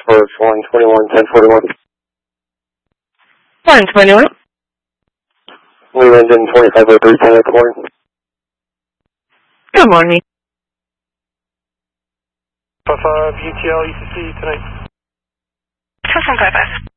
for flying 21-1041. 121. Leland in 2503, 10 good morning. Good morning. 55 UTL ECC tonight. 2155.